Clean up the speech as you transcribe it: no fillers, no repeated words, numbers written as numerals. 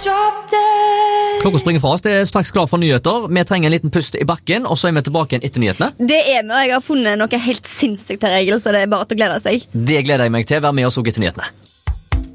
Klokka springer fra oss, det straks klar for nyheter. Vi trenger en liten pust i bakken, og så vi tilbake igjen etter nyhetene. Det vi, og jeg har funnet noe helt sinnssykt her, Egil, så det bare til å glede seg. Det gleder jeg meg til. Vær med oss også etter nyhetene.